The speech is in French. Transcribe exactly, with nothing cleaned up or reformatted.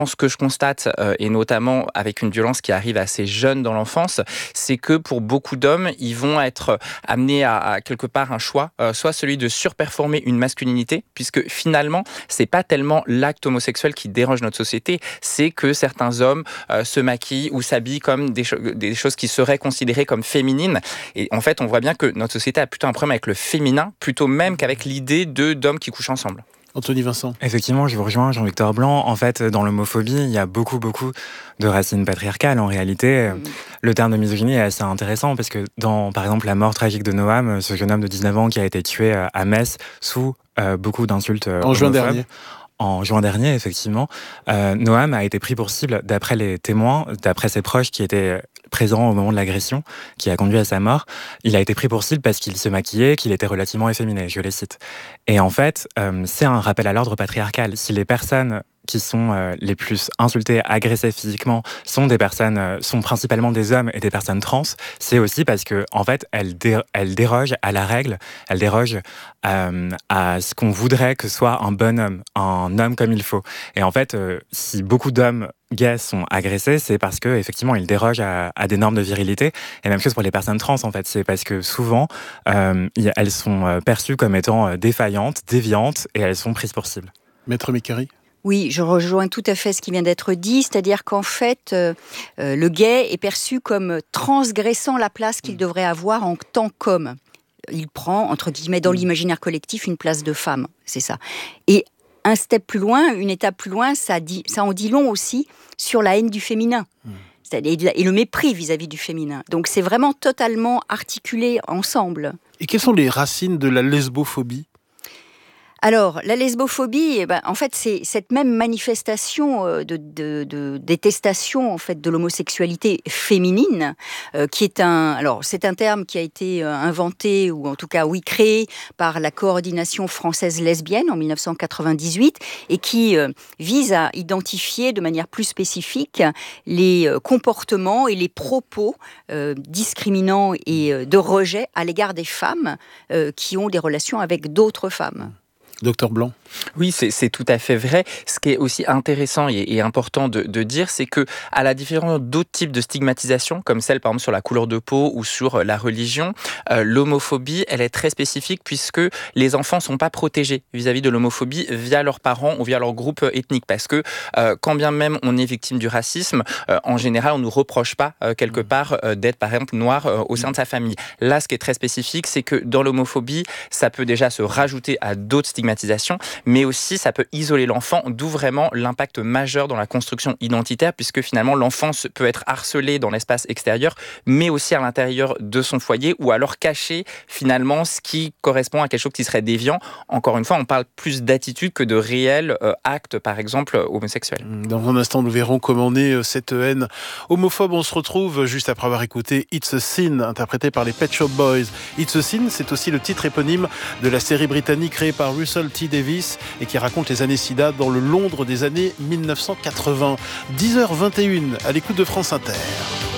Ce que je constate, euh, et notamment avec une violence qui arrive assez jeune dans l'enfance, c'est que pour beaucoup d'hommes, ils vont être amenés à, à quelque part un choix, euh, soit celui de surperformer une masculinité, puisque finalement, c'est pas tellement l'acte homosexuel qui dérange notre société, c'est que certains hommes euh, se maquillent ou s'habillent comme des, cho- des choses qui seraient considérées comme féminines. Et en fait, on voit bien que notre société a plutôt un problème avec le féminin, plutôt même qu'avec l'idée de d'hommes qui couchent ensemble. Anthony Vincent. Effectivement, je vous rejoins, Jean-Victor Blanc. En fait, dans l'homophobie, il y a beaucoup, beaucoup de racines patriarcales. En réalité, mmh. le terme de misogynie est assez intéressant parce que dans, par exemple, la mort tragique de Noam, ce jeune homme de dix-neuf ans qui a été tué à Metz sous euh, beaucoup d'insultes euh, en juin dernier. En juin dernier, effectivement, euh, Noam a été pris pour cible d'après les témoins, d'après ses proches qui étaient présents au moment de l'agression, qui a conduit à sa mort. Il a été pris pour cible parce qu'il se maquillait, qu'il était relativement efféminé, je les cite. Et en fait, euh, c'est un rappel à l'ordre patriarcal. Si les personnes qui sont euh, les plus insultées, agressées physiquement, sont des personnes, euh, sont principalement des hommes et des personnes trans, c'est aussi parce que en fait, elles, dé- elles dérogent à la règle, elles dérogent euh, à ce qu'on voudrait que soit un bon homme, un homme comme il faut. Et en fait, euh, si beaucoup d'hommes gays sont agressés, c'est parce que effectivement, ils dérogent à, à des normes de virilité. Et même chose pour les personnes trans, en fait, c'est parce que souvent, euh, elles sont perçues comme étant défaillantes, déviantes, et elles sont prises pour cible. Maître Mécari. Oui, je rejoins tout à fait ce qui vient d'être dit, c'est-à-dire qu'en fait, euh, euh, le gay est perçu comme transgressant la place qu'il devrait avoir en tant qu'homme. Il prend, entre guillemets, dans l'imaginaire collectif, une place de femme, c'est ça. Et un step plus loin, une étape plus loin, ça, dit, ça en dit long aussi sur la haine du féminin. Mmh. C'est-à-dire, et le mépris vis-à-vis du féminin. Donc c'est vraiment totalement articulé ensemble. Et quelles sont les racines de la lesbophobie ? Alors, la lesbophobie, eh ben, en fait, c'est cette même manifestation de, de, de détestation en fait de l'homosexualité féminine, euh, qui est un, alors c'est un terme qui a été inventé ou en tout cas oui créé par la coordination française lesbienne en dix-neuf cent quatre-vingt-dix-huit et qui euh, vise à identifier de manière plus spécifique les euh, comportements et les propos euh, discriminants et euh, de rejet à l'égard des femmes euh, qui ont des relations avec d'autres femmes. Docteur Blanc. Oui, c'est, c'est tout à fait vrai. Ce qui est aussi intéressant et, et important de, de dire, c'est que à la différence d'autres types de stigmatisation, comme celle par exemple sur la couleur de peau ou sur la religion, euh, l'homophobie, elle est très spécifique puisque les enfants sont pas protégés vis-à-vis de l'homophobie via leurs parents ou via leur groupe ethnique. Parce que euh, quand bien même on est victime du racisme, euh, en général, on nous reproche pas euh, quelque part euh, d'être par exemple noir euh, au sein de sa famille. Là, ce qui est très spécifique, c'est que dans l'homophobie, ça peut déjà se rajouter à d'autres stigmatisations, mais aussi ça peut isoler l'enfant, d'où vraiment l'impact majeur dans la construction identitaire, puisque finalement l'enfant peut être harcelé dans l'espace extérieur, mais aussi à l'intérieur de son foyer, ou alors cacher finalement ce qui correspond à quelque chose qui serait déviant. Encore une fois, on parle plus d'attitude que de réels euh, actes, par exemple, homosexuels. Dans un instant, nous verrons comment naît cette haine homophobe. On se retrouve juste après avoir écouté It's a Sin, interprété par les Pet Shop Boys. It's a Sin, c'est aussi le titre éponyme de la série britannique créée par Russell T. Davies et qui raconte les années SIDA dans le Londres des années mille neuf cent quatre-vingts. dix heures vingt et une à l'écoute de France Inter.